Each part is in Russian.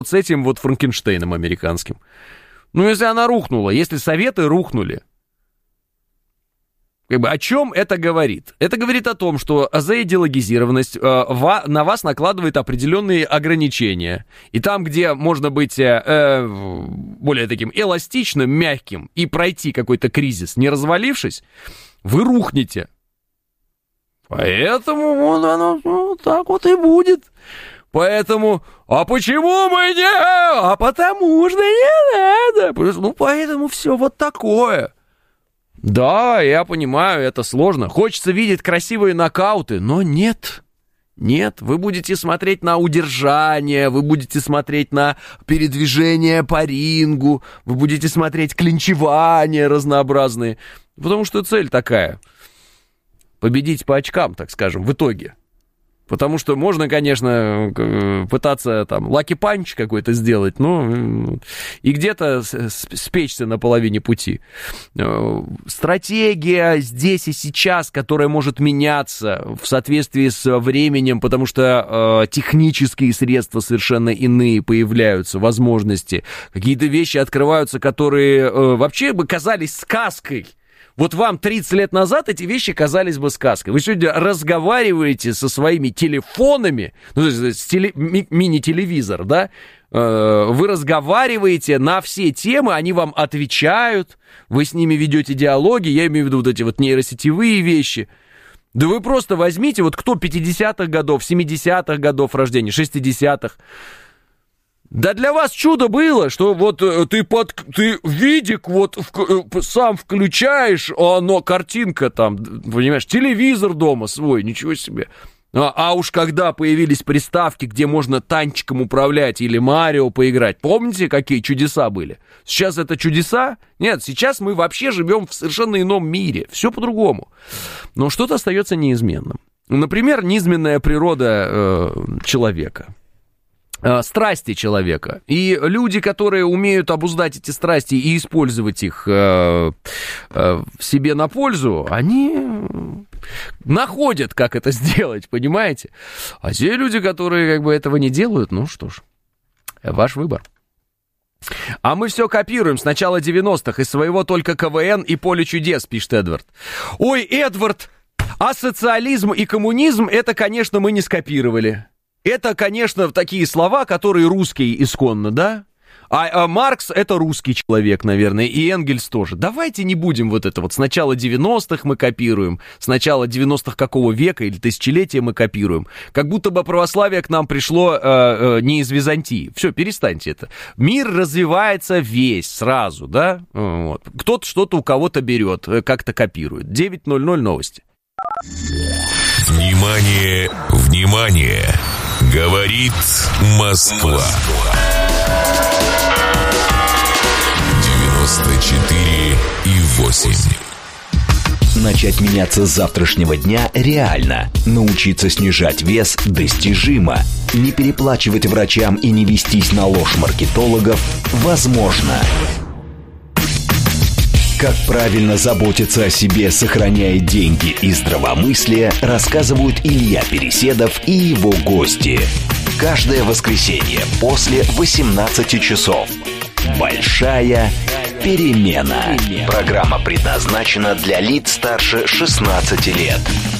с этим вот Франкенштейном американским. Ну, если она рухнула, если Советы рухнули, как бы о чем это говорит? Это говорит о том, что заидеологизированность на вас накладывает определенные ограничения. И там, где можно быть более таким эластичным, мягким и пройти какой-то кризис, не развалившись, вы рухнете. Поэтому вот оно вот так вот и будет. Поэтому, а почему мы не... А потому что не надо. Ну, поэтому все вот такое. Да, я понимаю, это сложно. Хочется видеть красивые нокауты, но нет. Нет, вы будете смотреть на удержание, вы будете смотреть на передвижение по рингу, вы будете смотреть клинчевания разнообразные. Потому что цель такая. Победить по очкам, так скажем, в итоге. Потому что можно, конечно, пытаться там лаки-панч какой-то сделать, но и где-то спечься на половине пути. Стратегия здесь и сейчас, которая может меняться в соответствии с временем, потому что технические средства совершенно иные появляются, возможности. Какие-то вещи открываются, которые вообще бы казались сказкой. Вот вам 30 лет назад эти вещи казались бы сказкой. Вы сегодня разговариваете со своими телефонами, ну, мини-телевизор, да? Вы разговариваете на все темы, они вам отвечают, вы с ними ведете диалоги, я имею в виду вот эти вот нейросетевые вещи. Да вы просто возьмите, вот кто 50-х годов, 70-х годов рождения, 60-х, да для вас чудо было, что вот ты видик вот сам включаешь, а оно, картинка там, понимаешь, телевизор дома свой, ничего себе. А уж когда появились приставки, где можно танчиком управлять или Марио поиграть, помните, какие чудеса были? Сейчас это чудеса? Нет, сейчас мы вообще живем в совершенно ином мире, все по-другому. Но что-то остается неизменным. Например, низменная природа человека. Страсти человека. И люди, которые умеют обуздать эти страсти и использовать их себе на пользу, они находят, как это сделать, понимаете? А те люди, которые как бы этого не делают, ну что ж, ваш выбор. А мы все копируем с начала 90-х, из своего только КВН и Поле чудес, пишет Эдвард. Ой, Эдвард, а социализм и коммунизм, это, конечно, мы не скопировали. Это, конечно, такие слова, которые русские исконно, да? А Маркс — это русский человек, наверное, и Энгельс тоже. Давайте не будем вот это вот. С начала 90-х мы копируем, с начала 90-х какого века или тысячелетия мы копируем. Как будто бы православие к нам пришло не из Византии. Все, перестаньте это. Мир развивается весь сразу, да? Вот. Кто-то что-то у кого-то берет, как-то копирует. 9:00 новости. Внимание, внимание! Говорит Москва. 94,8. Начать меняться с завтрашнего дня реально. Научиться снижать вес достижимо. Не переплачивать врачам и не вестись на ложь маркетологов возможно. Как правильно заботиться о себе, сохраняя деньги и здравомыслие, рассказывают Илья Переседов и его гости. Каждое воскресенье после 18 часов. Большая перемена. Программа предназначена для лиц старше 16 лет.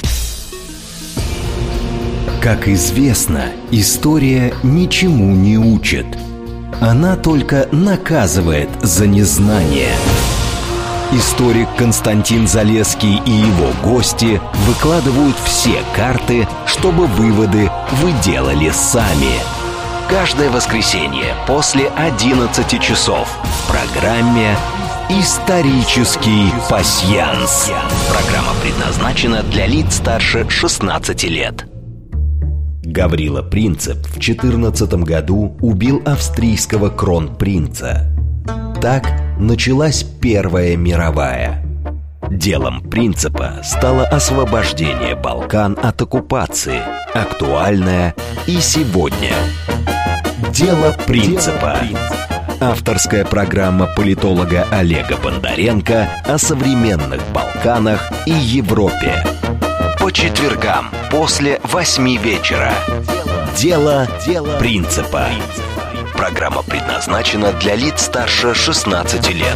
Как известно, история ничему не учит. Она только наказывает за незнание. Историк Константин Залесский и его гости выкладывают все карты, чтобы выводы вы делали сами. Каждое воскресенье после 11 часов в программе «Исторический пасьянс». Программа предназначена для лиц старше 16 лет. Гаврила Принцип в 14 году убил австрийского кронпринца. Так началась Первая мировая. Делом Принципа стало освобождение Балкан от оккупации, актуальное и сегодня. Дело Принципа. Авторская программа политолога Олега Бондаренко о современных Балканах и Европе. По четвергам после 8 вечера. Дело Принципа. Программа предназначена для лиц старше 16 лет.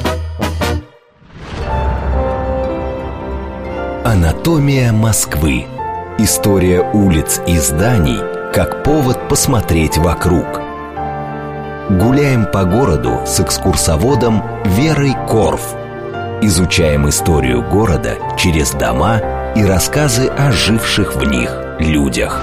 Анатомия Москвы. История улиц и зданий как повод посмотреть вокруг. Гуляем по городу с экскурсоводом Верой Корф. Изучаем историю города через дома и рассказы о живших в них людях.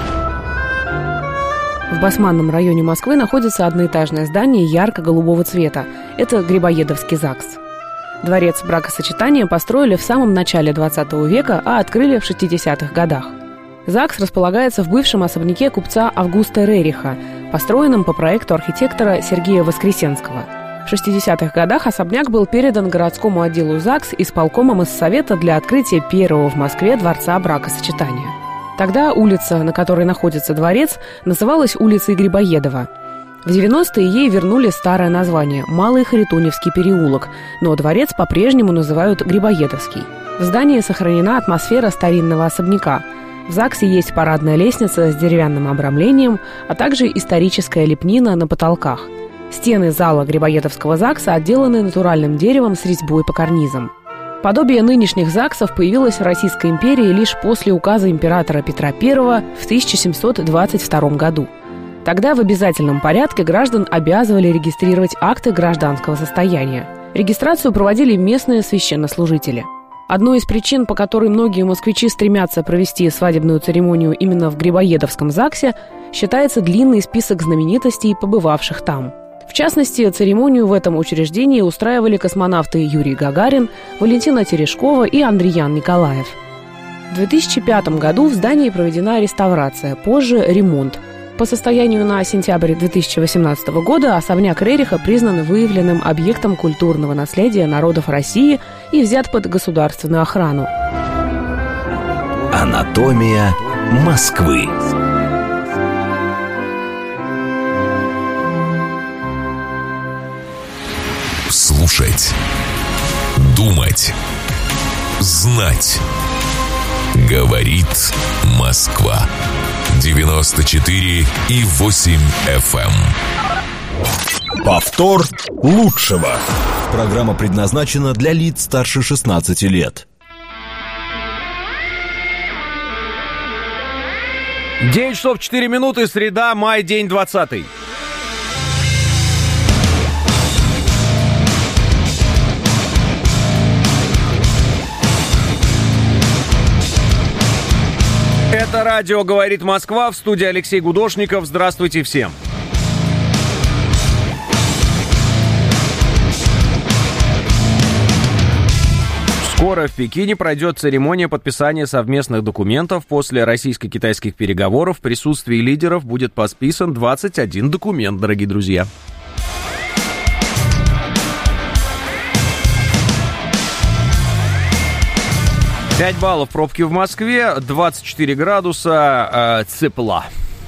В Басманном районе Москвы находится одноэтажное здание ярко-голубого цвета. Это Грибоедовский ЗАГС. Дворец бракосочетания построили в самом начале 20 века, а открыли в 60-х годах. ЗАГС располагается в бывшем особняке купца Августа Рериха, построенном по проекту архитектора Сергея Воскресенского. В 60-х годах особняк был передан городскому отделу ЗАГС исполкомом из Совета для открытия первого в Москве дворца бракосочетания. Тогда улица, на которой находится дворец, называлась улицей Грибоедова. В 90-е ей вернули старое название – Малый Харитоневский переулок, но дворец по-прежнему называют Грибоедовский. В здании сохранена атмосфера старинного особняка. В ЗАГСе есть парадная лестница с деревянным обрамлением, а также историческая лепнина на потолках. Стены зала Грибоедовского ЗАГСа отделаны натуральным деревом с резьбой по карнизам. Подобие нынешних ЗАГСов появилось в Российской империи лишь после указа императора Петра I в 1722 году. Тогда в обязательном порядке граждан обязывали регистрировать акты гражданского состояния. Регистрацию проводили местные священнослужители. Одной из причин, по которой многие москвичи стремятся провести свадебную церемонию именно в Грибоедовском ЗАГСе, считается длинный список знаменитостей, побывавших там. В частности, церемонию в этом учреждении устраивали космонавты Юрий Гагарин, Валентина Терешкова и Андриан Николаев. В 2005 году в здании проведена реставрация, позже ремонт. По состоянию на сентябрь 2018 года особняк Рериха признан выявленным объектом культурного наследия народов России и взят под государственную охрану. Анатомия Москвы. Слушать, думать, знать. Говорит Москва. 94,8 FM. Повтор лучшего. Программа предназначена для лиц старше 16 лет. 9 часов 4 минуты, среда, май, день 20. Это радио «Говорит Москва», в студии Алексей Гудошников. Здравствуйте всем. Скоро в Пекине пройдет церемония подписания совместных документов. После российско-китайских переговоров в присутствии лидеров будет подписан 21 документ, дорогие друзья. Пять баллов пробки в Москве, 24 градуса тепла.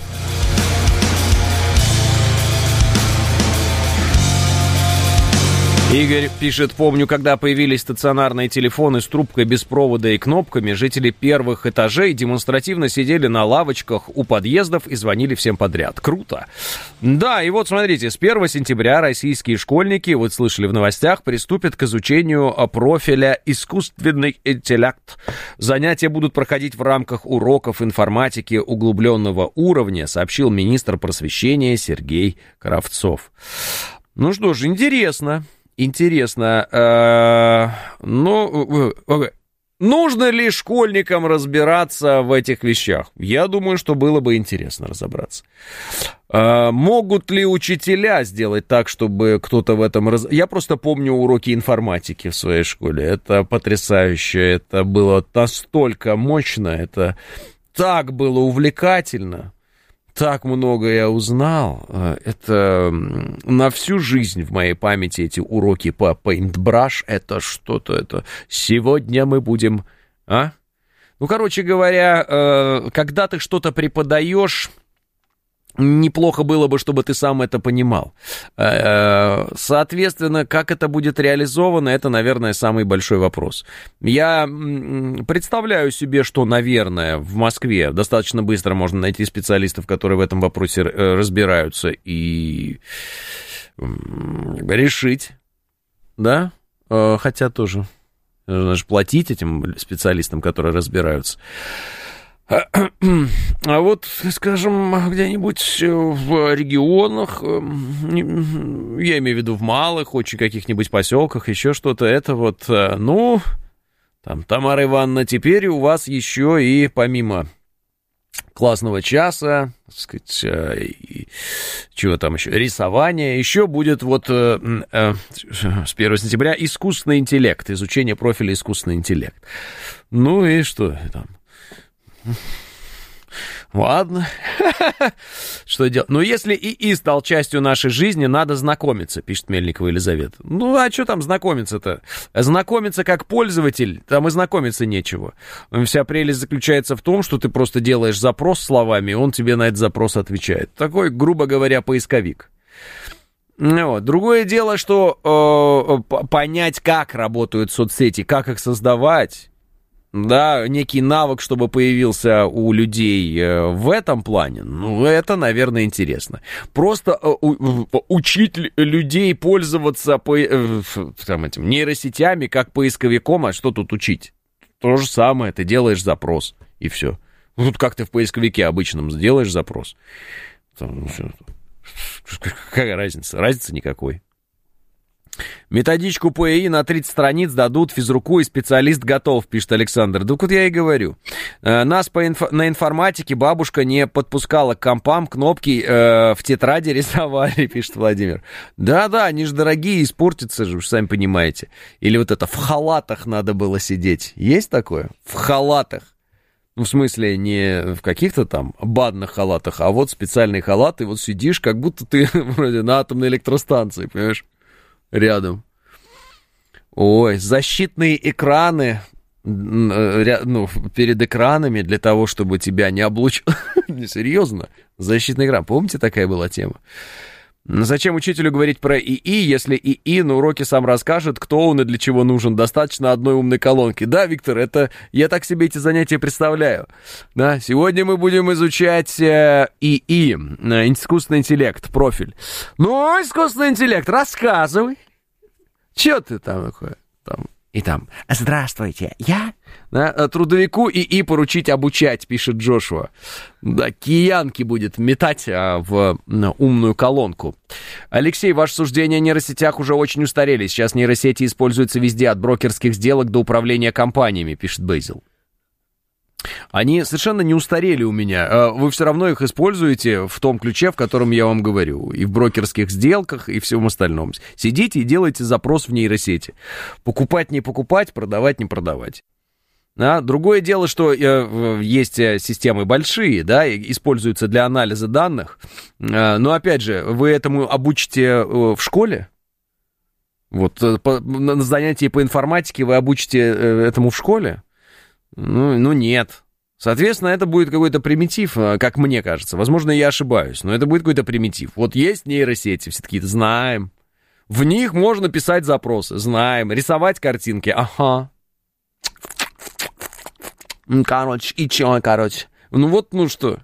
Игорь пишет: помню, когда появились стационарные телефоны с трубкой без провода и кнопками, жители первых этажей демонстративно сидели на лавочках у подъездов и звонили всем подряд. Круто. Да, и вот смотрите, с 1 сентября российские школьники, вот слышали в новостях, приступят к изучению профиля «Искусственный интеллект». Занятия будут проходить в рамках уроков информатики углубленного уровня, сообщил министр просвещения Сергей Кравцов. Ну что ж, интересно. Нужно ли школьникам разбираться в этих вещах? Я думаю, что было бы интересно разобраться. Могут ли учителя сделать так, чтобы кто-то в этом... Я просто помню уроки информатики в своей школе. Это потрясающе, это было настолько мощно, это так было увлекательно. Так много я узнал. Это на всю жизнь в моей памяти эти уроки по Paintbrush. Это что-то, это сегодня мы будем... Ну, короче говоря, когда ты что-то преподаешь, неплохо было бы, чтобы ты сам это понимал. Соответственно, как это будет реализовано, это, наверное, самый большой вопрос. Я представляю себе, что, наверное, в Москве достаточно быстро можно найти специалистов, которые в этом вопросе разбираются, и решить, да, хотя тоже нужно же платить этим специалистам, которые разбираются. А вот, скажем, где-нибудь в регионах, я имею в виду в малых, очень каких-нибудь поселках, еще что-то, это вот, ну, там, Тамара Ивановна, теперь у вас еще и помимо классного часа, так сказать, чего там еще, рисование, еще будет вот с 1 сентября искусственный интеллект, изучение профиля искусственный интеллект. Ну и что там? Ладно, что делать? Но если ИИ стал частью нашей жизни, надо знакомиться, пишет Мельникова Елизавета. Ну, а что там знакомиться-то? Знакомиться как пользователь, там и знакомиться нечего. Вся прелесть заключается в том, что ты просто делаешь запрос словами, и он тебе на этот запрос отвечает. Такой, грубо говоря, поисковик. Вот. Другое дело, что понять, как работают соцсети, как их создавать, да, некий навык, чтобы появился у людей в этом плане, ну, это, наверное, интересно. Просто учить людей пользоваться этим нейросетями как поисковиком, а что тут учить? То же самое, ты делаешь запрос, и все. Ну, тут как ты в поисковике обычном сделаешь запрос. Какая разница? Разницы никакой. Методичку по ИИ на 30 страниц дадут физруку, и специалист готов, пишет Александр. Да вот я и говорю. Нас на информатике бабушка не подпускала к компам, кнопки в тетради рисовали, пишет Владимир. Да-да, они же дорогие, испортятся же, уж сами понимаете. Или вот это в халатах надо было сидеть. Есть такое? В халатах. Ну, в смысле, не в каких-то там бадных халатах, а вот специальные халаты, вот сидишь, как будто ты вроде на атомной электростанции, понимаешь? Рядом. Ой, защитные экраны, ну, перед экранами для того, чтобы тебя не облучил. Серьезно, защитный экран. Помните, такая была тема? Зачем учителю говорить про ИИ, если ИИ на уроке сам расскажет, кто он и для чего нужен? Достаточно одной умной колонки. Да, Виктор, это я так себе эти занятия представляю. Да, сегодня мы будем изучать ИИ, искусственный интеллект, профиль. Ну, искусственный интеллект, рассказывай. Че ты там такое? Там, и там, здравствуйте, я... Да, трудовику ИИ поручить обучать, пишет Джошуа. Да, киянки будет метать в умную колонку. Алексей, ваше суждение о нейросетях уже очень устарели. Сейчас нейросети используются везде, от брокерских сделок до управления компаниями, пишет Бейзил. Они совершенно не устарели у меня. Вы все равно их используете в том ключе, в котором я вам говорю. И в брокерских сделках, и всем остальном. Сидите и делайте запрос в нейросети. Покупать, не покупать, продавать, не продавать. А, другое дело, что есть системы большие, да, используются для анализа данных. Но, опять же, вы этому обучите в школе? Вот на занятии по информатике вы обучите этому в школе? Ну, нет. Соответственно, это будет какой-то примитив, как мне кажется. Возможно, я ошибаюсь, но это будет какой-то примитив. Вот есть нейросети, все такие, знаем. В них можно писать запросы, знаем. Рисовать картинки, ага. Короче, и чё, короче? Ну вот, ну что?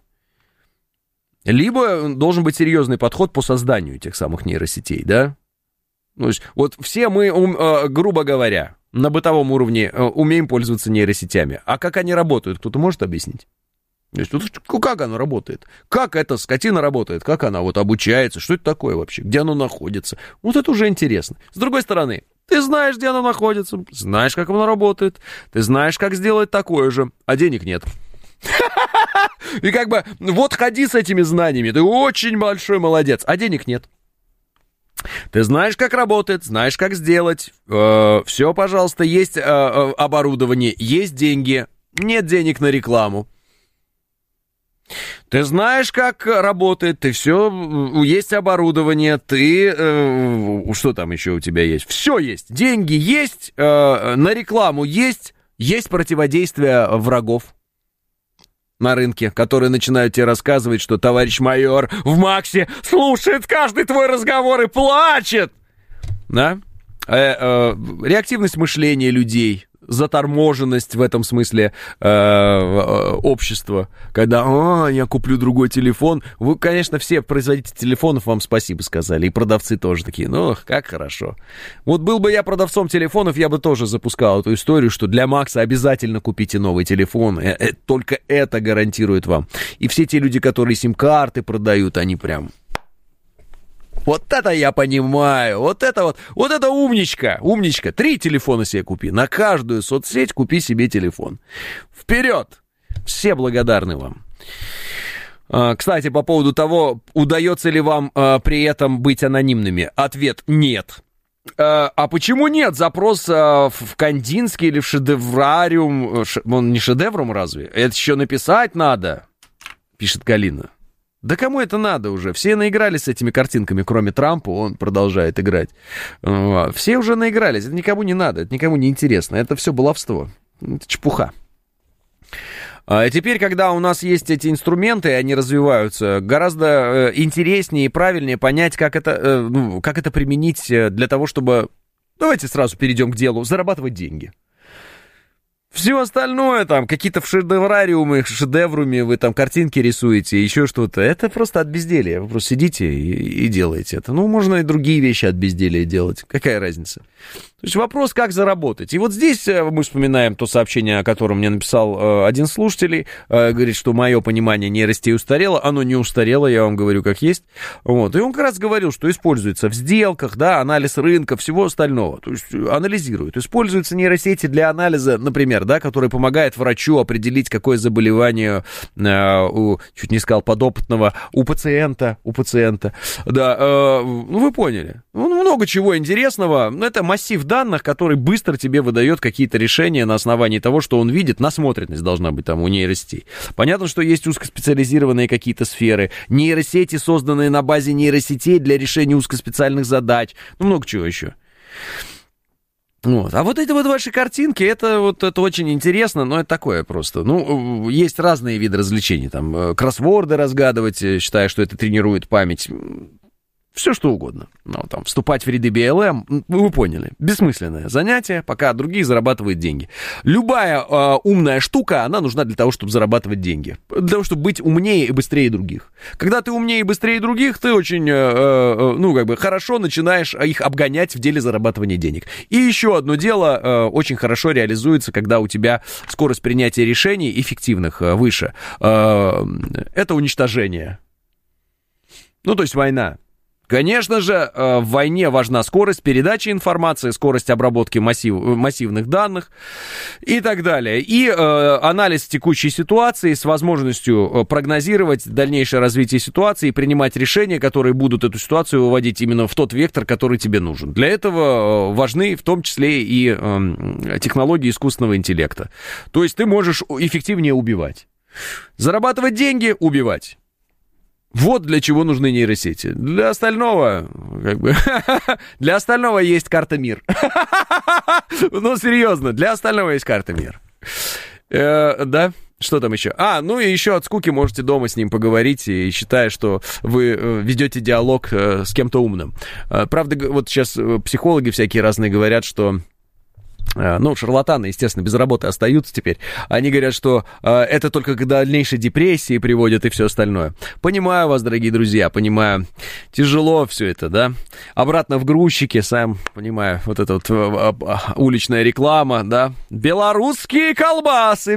Либо должен быть серьезный подход по созданию этих самых нейросетей, да? Ну, вот все мы, грубо говоря, на бытовом уровне умеем пользоваться нейросетями. А как они работают, кто-то может объяснить? Как оно работает? Как эта скотина работает? Как она вот обучается? Что это такое вообще? Где оно находится? Вот это уже интересно. С другой стороны, ты знаешь, где оно находится, знаешь, как оно работает, ты знаешь, как сделать такое же, а денег нет. И как бы, вот ходи с этими знаниями, ты очень большой молодец, а денег нет. Ты знаешь, как работает, знаешь, как сделать. Все, пожалуйста, есть оборудование, есть деньги, нет денег на рекламу. Ты знаешь, как работает, ты все, есть оборудование, ты, что там еще у тебя есть? Все есть, деньги есть, на рекламу есть противодействие врагов. на рынке, которые начинают тебе рассказывать, что товарищ майор в Максе слушает каждый твой разговор и плачет. Да? Реактивность мышления людей, заторможенность в этом смысле общества, когда я куплю другой телефон. Вы, конечно, все производители телефонов вам спасибо сказали, и продавцы тоже такие, как хорошо. Вот был бы я продавцом телефонов, я бы тоже запускал эту историю, что для Макса обязательно купите новый телефон, только это гарантирует вам. И все те люди, которые сим-карты продают, они прям... Вот это я понимаю, вот это умничка, 3 телефона себе купи, на каждую соцсеть купи себе телефон. Вперед! Все благодарны вам. Кстати, по поводу того, удается ли вам при этом быть анонимными, ответ нет. А почему нет? Запрос в Кандинский или в Шедеврариум, он не шедевром разве? Это еще написать надо, пишет Галина. Да кому это надо уже? Все наигрались с этими картинками, кроме Трампа, он продолжает играть. Все уже наигрались, это никому не надо, это никому не интересно, это все баловство, это чепуха. А теперь, когда у нас есть эти инструменты, и они развиваются, гораздо интереснее и правильнее понять, как это применить для того, чтобы, давайте сразу перейдем к делу, зарабатывать деньги. Все остальное, там, какие-то в шедеврариумах, шедевруме вы там картинки рисуете, еще что-то, это просто от безделия. Вы просто сидите и делаете это. Можно и другие вещи от безделия делать. Какая разница? То есть вопрос, как заработать. И вот здесь мы вспоминаем то сообщение, о котором мне написал один слушатель. Говорит, что мое понимание нейросетей устарело. Оно не устарело, я вам говорю, как есть. Вот. И он как раз говорил, что используется в сделках, да, анализ рынка, всего остального. То есть анализируют. Используются нейросети для анализа, например, да, который помогает врачу определить, какое заболевание чуть не сказал подопытного, у пациента. Да, вы поняли. Много чего интересного. Это массив данных, который быстро тебе выдает какие-то решения на основании того, что он видит. Насмотренность должна быть там у нейросетей. Понятно, что есть узкоспециализированные какие-то сферы. Нейросети, созданные на базе нейросетей для решения узкоспециальных задач. Много чего еще. А вот эти вот ваши картинки, это очень интересно, но это такое просто. Есть разные виды развлечений. Там кроссворды разгадывать, считая, что это тренирует память. Все что угодно. Там, вступать в ряды BLM, вы поняли. Бессмысленное занятие, пока другие зарабатывают деньги. Любая умная штука, она нужна для того, чтобы зарабатывать деньги. Для того, чтобы быть умнее и быстрее других. Когда ты умнее и быстрее других, ты очень, хорошо начинаешь их обгонять в деле зарабатывания денег. И еще одно дело очень хорошо реализуется, когда у тебя скорость принятия решений эффективных выше. Это уничтожение. То есть война. Конечно же, в войне важна скорость передачи информации, скорость обработки массивных данных и так далее. И анализ текущей ситуации с возможностью прогнозировать дальнейшее развитие ситуации и принимать решения, которые будут эту ситуацию выводить именно в тот вектор, который тебе нужен. Для этого важны в том числе и технологии искусственного интеллекта. То есть ты можешь эффективнее убивать. Зарабатывать деньги, убивать. Вот для чего нужны нейросети. Для остального, для остального есть карта МИР. Серьезно, для остального есть карта МИР. Да? Что там еще? И еще от скуки можете дома с ним поговорить, и считая, что вы ведете диалог с кем-то умным. Правда, вот сейчас психологи всякие разные говорят, что... шарлатаны, естественно, без работы остаются теперь. Они говорят, что это только к дальнейшей депрессии приводит и все остальное. Понимаю вас, дорогие друзья, понимаю. Тяжело все это, да? Обратно в грузчике, сам понимаю, вот эта вот уличная реклама, да? Белорусские колбасы.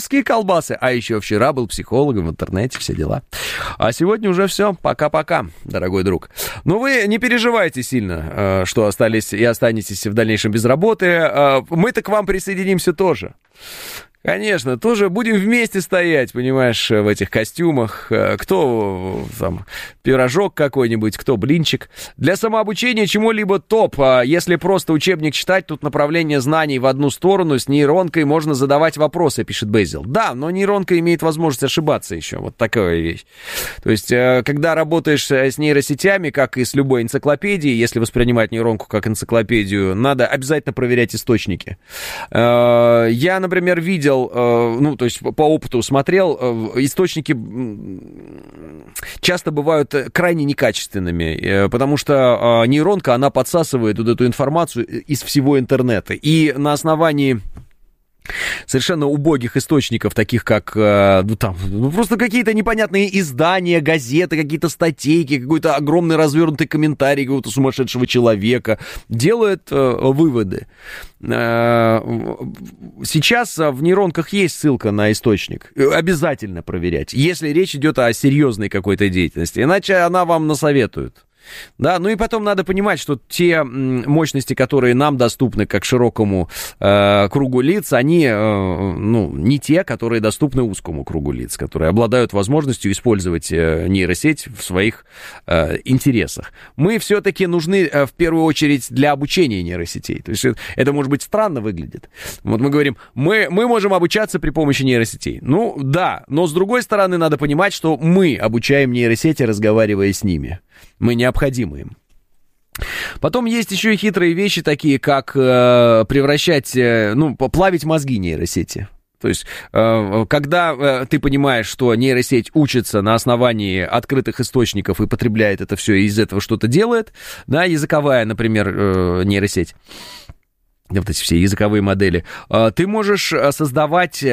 А еще вчера был психологом в интернете, все дела. А сегодня уже все, пока-пока, дорогой друг. Вы не переживайте сильно, что остались и останетесь в дальнейшем без работы. Мы-то к вам присоединимся тоже. Конечно, тоже будем вместе стоять, понимаешь, в этих костюмах. Кто там пирожок какой-нибудь, кто блинчик. Для самообучения чему-либо топ. Если просто учебник читать, тут направление знаний в одну сторону. С нейронкой можно задавать вопросы, пишет Безил. Да, но нейронка имеет возможность ошибаться еще. Вот такая вещь. То есть, когда работаешь с нейросетями, как и с любой энциклопедией, если воспринимать нейронку как энциклопедию, надо обязательно проверять источники. Я, например, видел видел, то есть по опыту смотрел, источники часто бывают крайне некачественными, потому что нейронка, она подсасывает вот эту информацию из всего интернета. И на основании совершенно убогих источников, таких как просто какие-то непонятные издания, газеты, какие-то статейки, какой-то огромный развернутый комментарий какого-то сумасшедшего человека, делает выводы. Сейчас в нейронках есть ссылка на источник. Обязательно проверять, если речь идет о серьезной какой-то деятельности, иначе она вам насоветует. Да, ну и потом надо понимать, что те мощности, которые нам доступны как широкому кругу лиц, они не те, которые доступны узкому кругу лиц, которые обладают возможностью использовать нейросеть в своих интересах. Мы все-таки нужны в первую очередь для обучения нейросетей. То есть это, может быть, странно выглядит. Вот мы говорим, мы можем обучаться при помощи нейросетей. Ну да, но с другой стороны надо понимать, что мы обучаем нейросети, разговаривая с ними. Мы необходимы им. Потом есть еще и хитрые вещи, такие как плавить мозги нейросети. То есть, когда ты понимаешь, что нейросеть учится на основании открытых источников и потребляет это все, и из этого что-то делает, да, языковая, например, нейросеть, вот эти все языковые модели, ты можешь создавать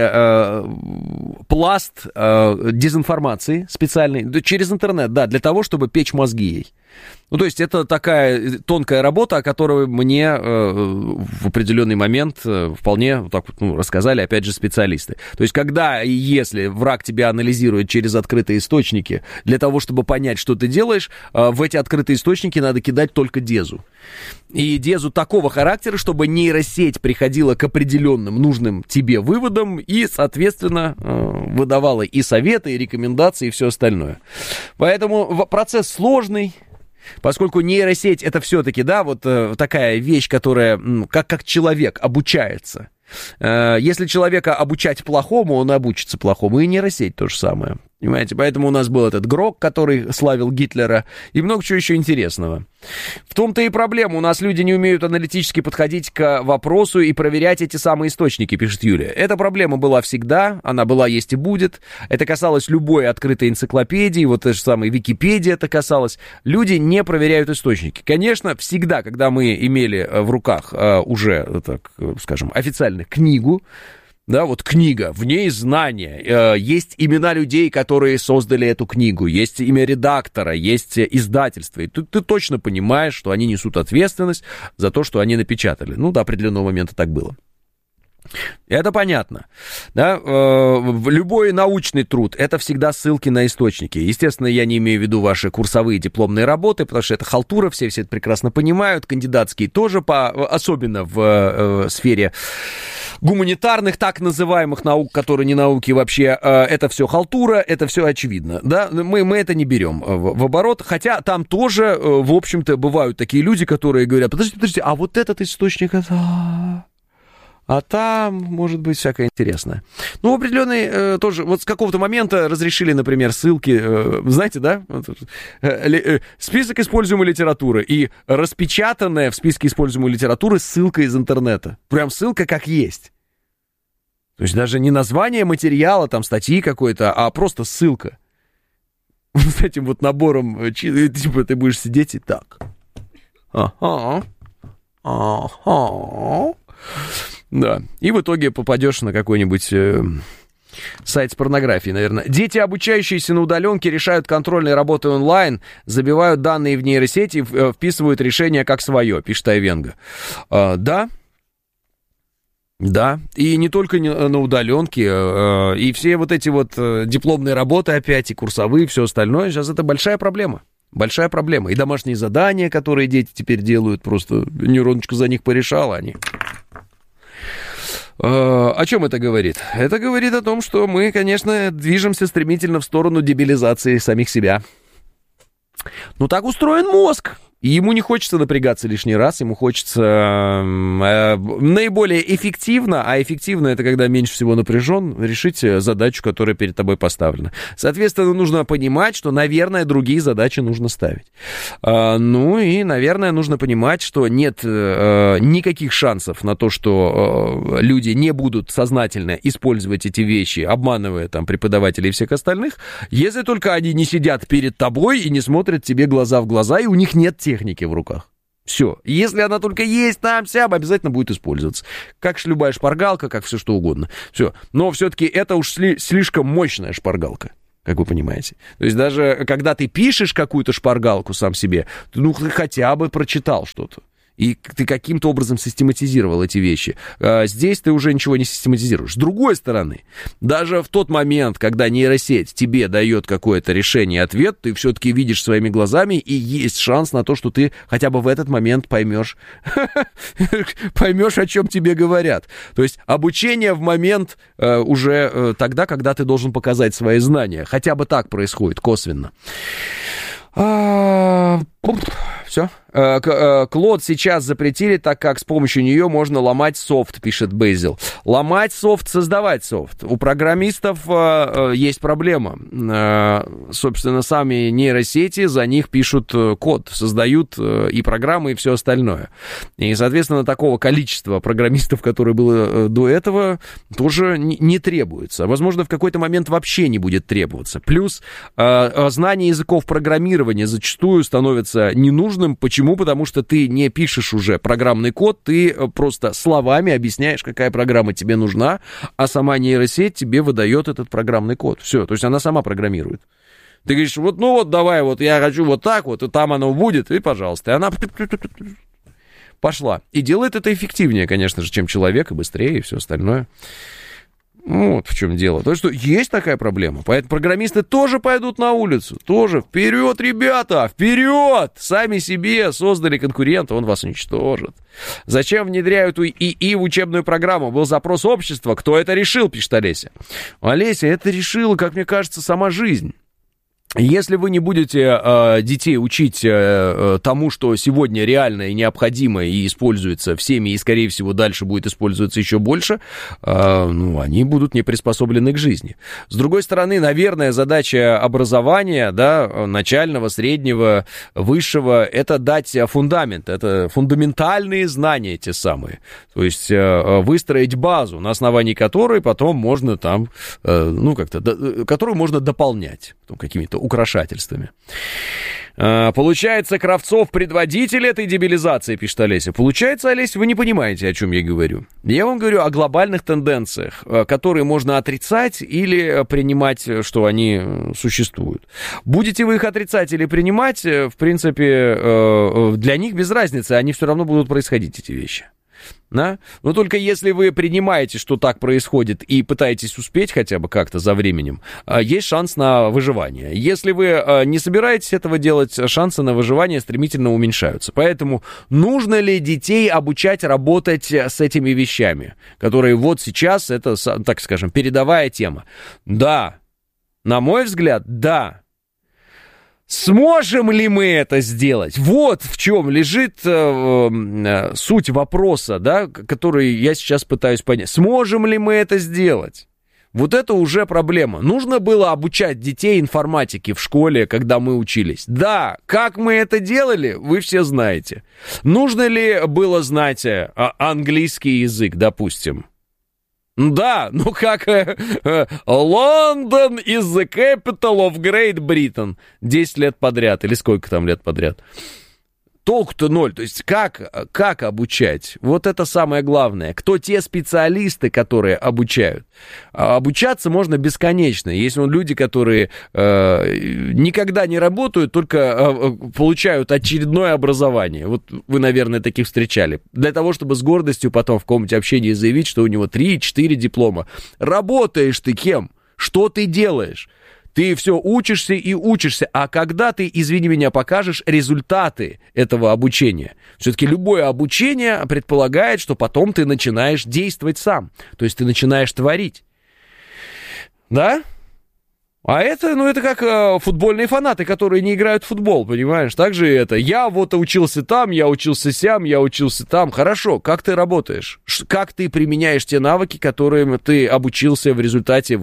пласт дезинформации специальный через интернет, да, для того, чтобы печь мозги ей. Ну, то есть это такая тонкая работа, о которой мне в определенный момент вполне рассказали, опять же, специалисты. То есть когда и если враг тебя анализирует через открытые источники, для того, чтобы понять, что ты делаешь, в эти открытые источники надо кидать только дезу. И дезу такого характера, чтобы нейросеть приходила к определенным нужным тебе выводам и, соответственно, выдавала и советы, и рекомендации, и все остальное. Поэтому процесс сложный. Поскольку нейросеть это все-таки, да, вот такая вещь, которая как человек обучается. Если человека обучать плохому, он обучится плохому, и нейросеть то же самое. Понимаете, поэтому у нас был этот Грок, который славил Гитлера, и много чего еще интересного. В том-то и проблема, у нас люди не умеют аналитически подходить к вопросу и проверять эти самые источники, пишет Юлия. Эта проблема была всегда, она была, есть и будет. Это касалось любой открытой энциклопедии, вот та же самая Википедия это касалось. Люди не проверяют источники. Конечно, всегда, когда мы имели в руках уже, так скажем, официальную книгу, да, вот книга, в ней знания, есть имена людей, которые создали эту книгу, есть имя редактора, есть издательство, и ты точно понимаешь, что они несут ответственность за то, что они напечатали. Ну, до определенного момента так было. Это понятно. Да? Любой научный труд — это всегда ссылки на источники. Естественно, я не имею в виду ваши курсовые дипломные работы, потому что это халтура, все это прекрасно понимают, кандидатские тоже, особенно в сфере гуманитарных, так называемых наук, которые не науки вообще, это все халтура, это все очевидно. Да? Мы это не берем в оборот, хотя там тоже, в общем-то, бывают такие люди, которые говорят, подождите, а вот этот источник, а там, может быть, всякое интересное. Ну, определенный тоже, вот с какого-то момента разрешили, например, ссылки, знаете, да, список используемой литературы и распечатанная в списке используемой литературы ссылка из интернета. Прям ссылка как есть. То есть даже не название материала, там, статьи какой-то, а просто ссылка. С этим вот набором, типа, ты будешь сидеть и так. Да, и в итоге попадешь на какой-нибудь сайт с порнографией, наверное. Дети, обучающиеся на удаленке, решают контрольные работы онлайн, забивают данные в нейросети, вписывают решение как свое, пишет Айвенга. Да, и не только на удаленке, и все вот эти вот дипломные работы опять, и курсовые, и все остальное, сейчас это большая проблема. Большая проблема. И домашние задания, которые дети теперь делают, просто нейроночка за них порешала, они... О чем это говорит? Это говорит о том, что мы, конечно, движемся стремительно в сторону дебилизации самих себя. Ну, так устроен мозг. И ему не хочется напрягаться лишний раз, ему хочется наиболее эффективно, а эффективно это когда меньше всего напряжен, решить задачу, которая перед тобой поставлена. Соответственно, нужно понимать, что, наверное, другие задачи нужно ставить. Ну и, наверное, нужно понимать, что нет никаких шансов на то, что люди не будут сознательно использовать эти вещи, обманывая там преподавателей и всех остальных, если только они не сидят перед тобой и не смотрят тебе глаза в глаза, и у них нет техники в руках. Все. Если она только есть там-сям, обязательно будет использоваться. Как любая шпаргалка, как все что угодно. Все. Но все-таки это уж слишком мощная шпаргалка, как вы понимаете. То есть даже когда ты пишешь какую-то шпаргалку сам себе, ты хотя бы прочитал что-то. И ты каким-то образом систематизировал эти вещи. Здесь ты уже ничего не систематизируешь. С другой стороны, даже в тот момент, когда нейросеть тебе дает какое-то решение, ответ, ты все-таки видишь своими глазами, и есть шанс на то, что ты хотя бы в этот момент поймешь, о чем тебе говорят. То есть обучение в момент уже тогда, когда ты должен показать свои знания. Хотя бы так происходит, косвенно. Все. Клод сейчас запретили, так как с помощью нее можно ломать софт, пишет Бейзил. Ломать софт, создавать софт. У программистов есть проблема. Собственно, сами нейросети за них пишут код, создают и программы, и все остальное. И, соответственно, такого количества программистов, которое было до этого, тоже не требуется. Возможно, в какой-то момент вообще не будет требоваться. Плюс знание языков программирования зачастую становится ненужным. Почему? Потому что ты не пишешь уже программный код, ты просто словами объясняешь, какая программа тебе нужна, а сама нейросеть тебе выдает этот программный код. Все, то есть она сама программирует. Ты говоришь, давай, я хочу вот так вот, и там оно будет, и пожалуйста. И она пошла. И делает это эффективнее, конечно же, чем человек, и быстрее, и все остальное. Вот в чем дело. То, что есть такая проблема. Поэтому программисты тоже пойдут на улицу. Тоже. Вперед, ребята! Вперед! Сами себе создали конкурента, он вас уничтожит. Зачем внедряют ИИ в учебную программу? Был запрос общества. Кто это решил, пишет Олеся. Олеся, это решила, как мне кажется, сама жизнь. Если вы не будете детей учить тому, что сегодня реально и необходимо и используется всеми, и, скорее всего, дальше будет использоваться еще больше, они будут не приспособлены к жизни. С другой стороны, наверное, задача образования, начального, среднего, высшего, это дать фундамент, это фундаментальные знания те самые. То есть выстроить базу, на основании которой потом можно которую можно дополнять какими-то украшательствами. Получается, Кравцов предводитель этой дебилизации, пишет Олеся. Получается, Олеся, вы не понимаете, о чем я говорю. Я вам говорю о глобальных тенденциях, которые можно отрицать или принимать, что они существуют. Будете вы их отрицать или принимать, в принципе, для них без разницы, они все равно будут происходить, эти вещи. Да? Но только если вы принимаете, что так происходит, и пытаетесь успеть хотя бы как-то за временем, есть шанс на выживание. Если вы не собираетесь этого делать, шансы на выживание стремительно уменьшаются. Поэтому нужно ли детей обучать работать с этими вещами, которые вот сейчас, это, так скажем, передовая тема? Да, на мой взгляд, да. Сможем ли мы это сделать? Вот в чем лежит суть вопроса, который я сейчас пытаюсь понять. Сможем ли мы это сделать? Вот это уже проблема. Нужно было обучать детей информатике в школе, когда мы учились. Да, как мы это делали, вы все знаете. Нужно ли было знать английский язык, допустим? Да, как London is the capital of Great Britain. 10 лет подряд, или сколько там лет подряд. Толку-то ноль. То есть как обучать? Вот это самое главное. Кто те специалисты, которые обучают? Обучаться можно бесконечно. Есть люди, которые никогда не работают, только получают очередное образование. Вот вы, наверное, таких встречали. Для того, чтобы с гордостью потом в каком-нибудь общении заявить, что у него 3-4 диплома. Работаешь ты кем? Что ты делаешь? Ты все учишься и учишься, а когда ты, извини меня, покажешь результаты этого обучения? Все-таки любое обучение предполагает, что потом ты начинаешь действовать сам, то есть ты начинаешь творить. Да? А это, это как футбольные фанаты, которые не играют в футбол, понимаешь? Так же это. Я вот учился там, я учился сям, я учился там. Хорошо, как ты работаешь? Как ты применяешь те навыки, которым ты обучился в результате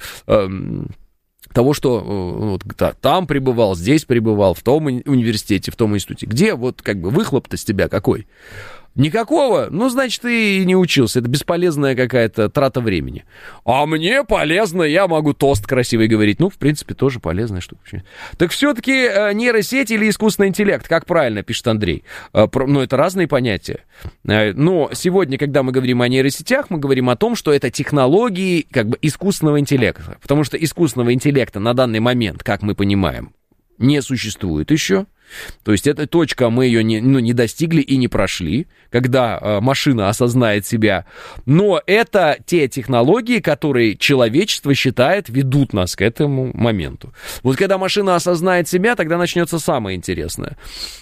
того, что там пребывал, здесь пребывал, в том университете, в том институте? Где выхлоп-то с тебя какой? Никакого? Значит, ты и не учился. Это бесполезная какая-то трата времени. А мне полезно, я могу тост красивый говорить. В принципе, тоже полезная штука. Так все-таки нейросеть или искусственный интеллект? Как правильно, пишет Андрей. Это разные понятия. Но сегодня, когда мы говорим о нейросетях, мы говорим о том, что это технологии искусственного интеллекта. Потому что искусственного интеллекта на данный момент, как мы понимаем, не существует еще. То есть эта точка, мы ее не достигли и не прошли, когда машина осознает себя. Но это те технологии, которые человечество считает, ведут нас к этому моменту. Вот когда машина осознает себя, тогда начнется самое интересное.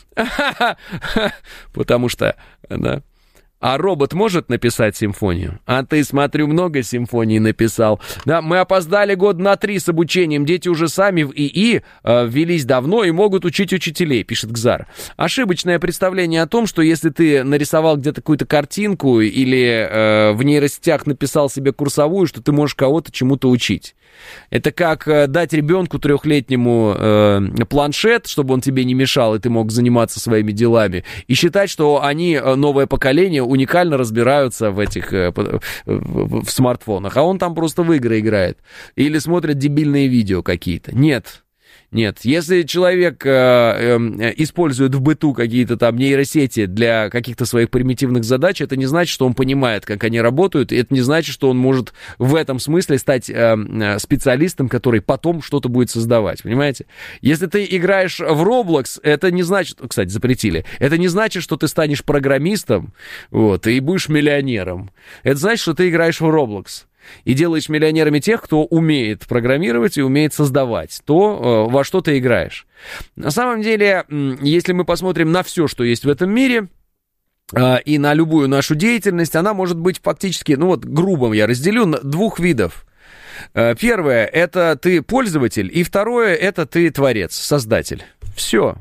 Потому что... А робот может написать симфонию? А ты, смотрю, много симфоний написал. Да, мы опоздали год на 3 с обучением. Дети уже сами в ИИ ввелись давно и могут учить учителей, пишет Гзар. Ошибочное представление о том, что если ты нарисовал где-то какую-то картинку или в нейросетях написал себе курсовую, что ты можешь кого-то чему-то учить. Это как дать ребенку 3-летнему планшет, чтобы он тебе не мешал, и ты мог заниматься своими делами, и считать, что они, новое поколение, уникально разбираются в смартфонах, а он там просто в игры играет. Или смотрит дебильные видео какие-то. Нет, если человек использует в быту какие-то там нейросети для каких-то своих примитивных задач, это не значит, что он понимает, как они работают, и это не значит, что он может в этом смысле стать специалистом, который потом что-то будет создавать, понимаете? Если ты играешь в Roblox, это не значит, кстати, запретили, это не значит, что ты станешь программистом, и будешь миллионером. Это значит, что ты играешь в Roblox. И делаешь миллионерами тех, кто умеет программировать и умеет создавать то, во что ты играешь. На самом деле, если мы посмотрим на все, что есть в этом мире, и на любую нашу деятельность, она может быть фактически, грубо я разделю на 2 видов. Первое, это ты пользователь, и второе, это ты творец, создатель. Все.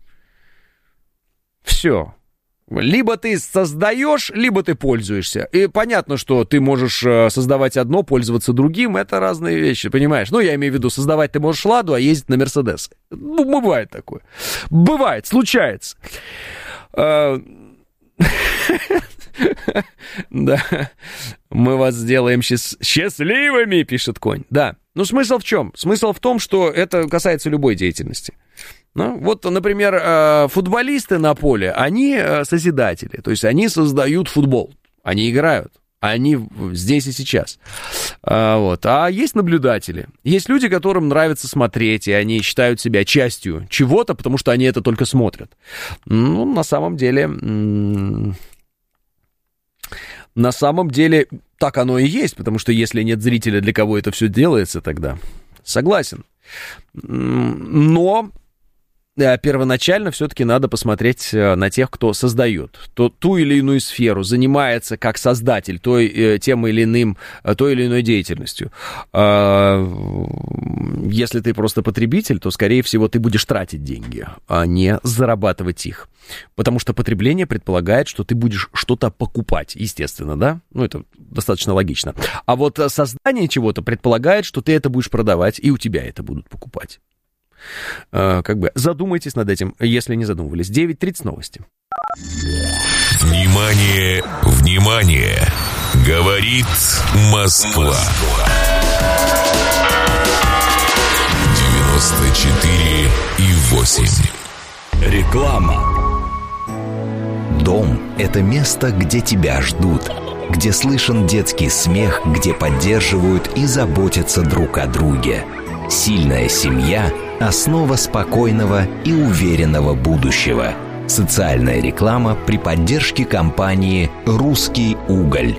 Либо ты создаешь, либо ты пользуешься. И понятно, что ты можешь создавать одно, пользоваться другим. Это разные вещи, понимаешь? Я имею в виду, создавать ты можешь «Ладу», а ездить на «Мерседес». Бывает такое. Бывает, случается. Да. Мы вас сделаем счастливыми, пишет Конь. Да. Смысл в чем? Смысл в том, что это касается любой деятельности. Например, футболисты на поле, они созидатели, то есть они создают футбол, они играют, они здесь и сейчас. А есть наблюдатели, есть люди, которым нравится смотреть, и они считают себя частью чего-то, потому что они это только смотрят. На самом деле так оно и есть, потому что если нет зрителя, для кого это все делается, тогда согласен. Но первоначально все-таки надо посмотреть на тех, кто создает ту или иную сферу, занимается как создатель той или иной деятельностью. Если ты просто потребитель, то, скорее всего, ты будешь тратить деньги, а не зарабатывать их. Потому что потребление предполагает, что ты будешь что-то покупать, естественно, да? Это достаточно логично. А вот создание чего-то предполагает, что ты это будешь продавать, и у тебя это будут покупать. Задумайтесь над этим, если не задумывались. 9:30 новости. Внимание! Говорит Москва. 94,8. Реклама. Дом – это место, где тебя ждут, где слышен детский смех, где поддерживают и заботятся друг о друге. Сильная семья – основа спокойного и уверенного будущего. Социальная реклама при поддержке компании «Русский уголь».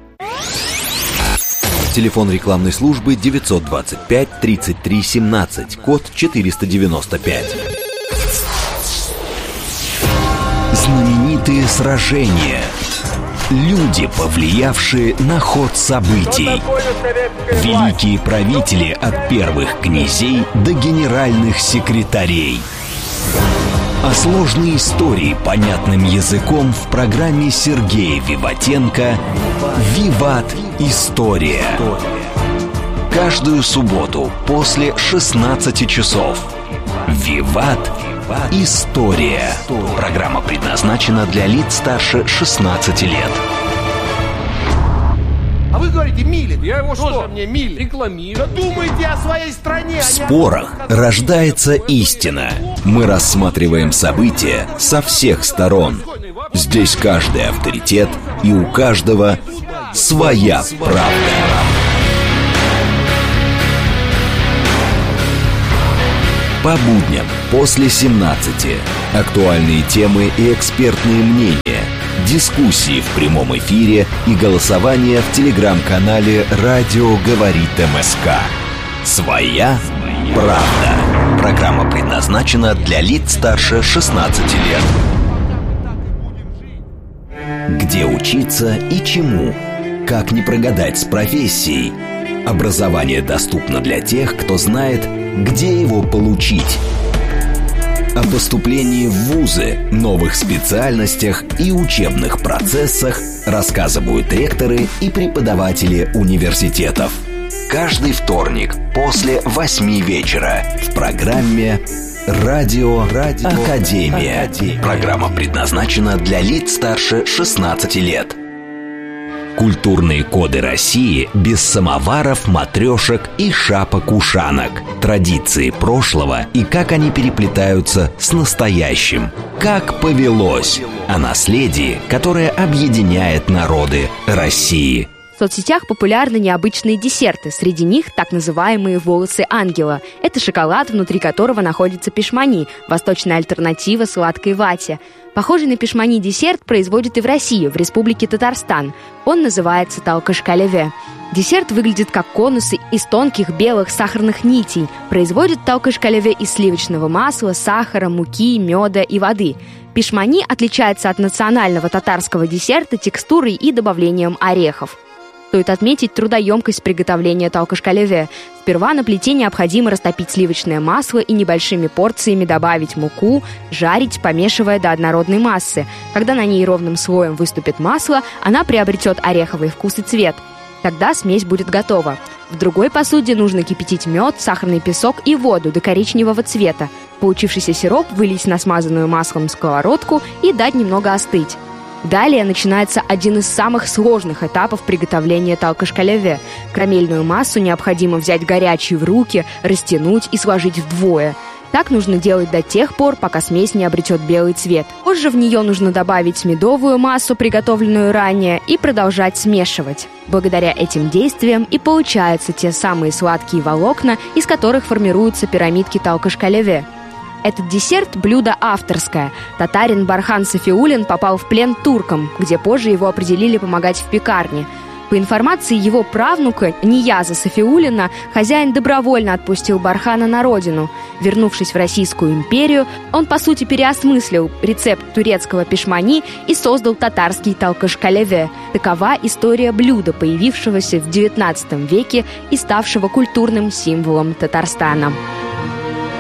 Телефон рекламной службы 925 33 17, код 495. Знаменитые сражения, Люди, повлиявшие на ход событий. Великие правители от первых князей до генеральных секретарей. А сложные истории понятным языком в программе Сергея Виватенко «Виват. История». Каждую субботу после 16 часов. «Виват. История». Программа предназначена для лиц старше 16 лет. А вы говорите, милит. Я его что? Мне милит. Рекламирую. Думайте о своей стране. В спорах рождается истина. Мы рассматриваем события со всех сторон. Здесь каждый авторитет, и у каждого своя правда. По будням после 17. Актуальные темы и экспертные мнения. Дискуссии в прямом эфире и голосование в телеграм-канале «Радио говорит МСК». Своя правда. Программа предназначена для лиц старше 16 лет. Где учиться и чему? Как не прогадать с профессией? Образование доступно для тех, кто знает, где его получить. О поступлении в вузы, новых специальностях и учебных процессах рассказывают ректоры и преподаватели университетов. Каждый вторник после 8 вечера в программе «Радио Академия». Программа предназначена для лиц старше 16 лет. Культурные коды России без самоваров, матрешек и шапок-ушанок. Традиции прошлого и как они переплетаются с настоящим. Как повелось. О наследии, которое объединяет народы России. В соцсетях популярны необычные десерты. Среди них так называемые «волосы ангела». Это шоколад, внутри которого находится пешмани, восточная альтернатива сладкой вате. Похожий на пешмани десерт производят и в России, в Республике Татарстан. Он называется талкаш-калеве. Десерт выглядит как конусы из тонких белых сахарных нитей. Производят талкаш-калеве из сливочного масла, сахара, муки, меда и воды. Пешмани отличается от национального татарского десерта текстурой и добавлением орехов. Стоит отметить трудоемкость приготовления талкаш-калеве. Сперва на плите необходимо растопить сливочное масло и небольшими порциями добавить муку, жарить, помешивая до однородной массы. Когда на ней ровным слоем выступит масло, она приобретет ореховый вкус и цвет. Тогда смесь будет готова. В другой посуде нужно кипятить мед, сахарный песок и воду до коричневого цвета. Получившийся сироп вылить на смазанную маслом сковородку и дать немного остыть. Далее начинается один из самых сложных этапов приготовления талкаш-калеве. Карамельную массу необходимо взять горячей в руки, растянуть и сложить вдвое. Так нужно делать до тех пор, пока смесь не обретет белый цвет. Позже в нее нужно добавить медовую массу, приготовленную ранее, и продолжать смешивать. Благодаря этим действиям и получаются те самые сладкие волокна, из которых формируются пирамидки талкаш-калеве. Этот десерт – блюдо авторское. Татарин Бархан Сафиуллин попал в плен туркам, где позже его определили помогать в пекарне. По информации его правнука Нияза Сафиуллина, хозяин добровольно отпустил Бархана на родину. Вернувшись в Российскую империю, он, по сути, переосмыслил рецепт турецкого пешмани и создал татарский талкаш-калеве. Такова история блюда, появившегося в XIX веке и ставшего культурным символом Татарстана.